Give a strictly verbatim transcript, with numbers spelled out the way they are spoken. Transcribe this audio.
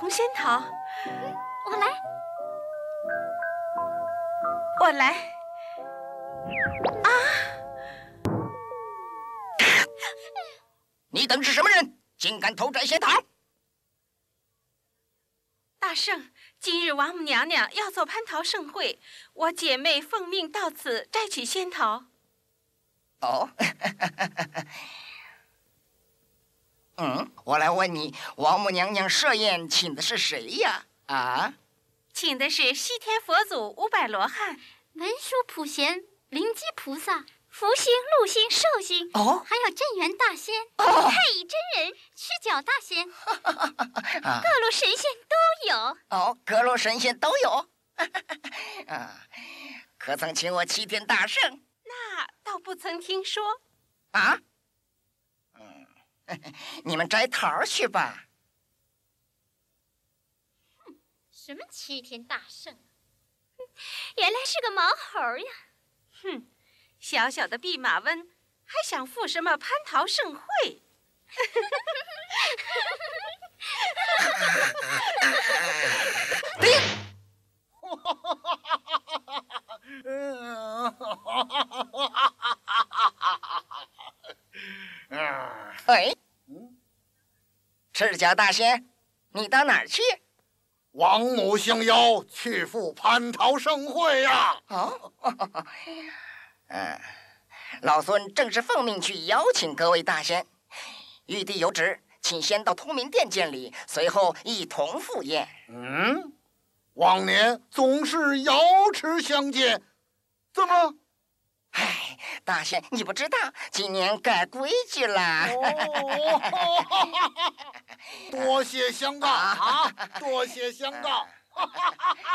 红仙桃。 我来， 我来。啊！ 你等是什么人？竟敢偷摘仙桃！ 大圣，今日王母娘娘要做蟠桃盛会，我姐妹奉命到此摘取仙桃。 哦，嗯，我来问你，王母娘娘设宴请的是谁呀？啊？ 请的是西天佛祖五百罗汉、 文殊普贤、灵基菩萨、福星、禄星、寿星， 哦， 还有镇元大仙、 哦、 太乙真人、赤脚大仙，各路神仙都有。 哦，各路神仙都有。啊，可曾请我齐天大圣？ 那倒不曾听说。 啊？嗯，你们摘桃去吧。 什么齐天大圣？原来是个毛猴呀！ 哼，小小的弼马温还想赴什么蟠桃盛会？ 哎，赤脚大仙，你到哪儿去？ 王母幸邀去赴蟠桃盛会呀！ 哦，嗯，老孙正是奉命去邀请各位大仙。玉帝有旨，请先到通明殿见礼，随后一同赴宴。 嗯，往年总是瑶池相见，怎么？ 唉，大仙，你不知道，今年改规矩了。 哦，多谢相告啊！多谢相告。